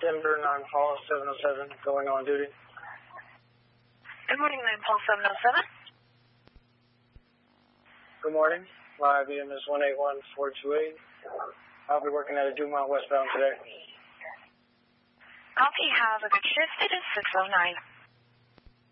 Denver 9 Paul 707 going on duty. Good morning, 9 Paul 707. Good morning. My IBM is 181428. I'll be working at a Dumont westbound today. Copy. Have a good shift. It is 609.